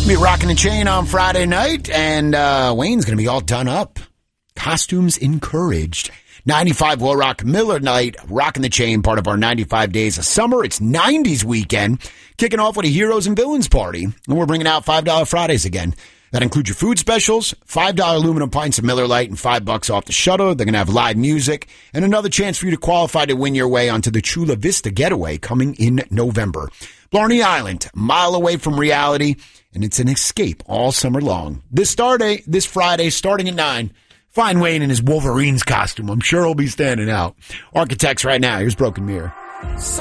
Be rocking the chain on Friday night, and Wayne's going to be all done up. Costumes encouraged. 95 will rock Miller Night, rocking the chain, part of our 95 days of summer. It's 90s weekend, kicking off with a Heroes and Villains party. And we're bringing out $5 Fridays again. That includes your food specials, $5 aluminum pints of Miller Lite, and $5 off the shuttle. They're going to have live music and another chance for you to qualify to win your way onto the Chula Vista Getaway coming in November. Blarney Island, a mile away from reality, and it's an escape all summer long. This Friday, starting at 9, find Wayne in his Wolverine's costume. I'm sure he'll be standing out. Architects right now. Here's Broken Mirror.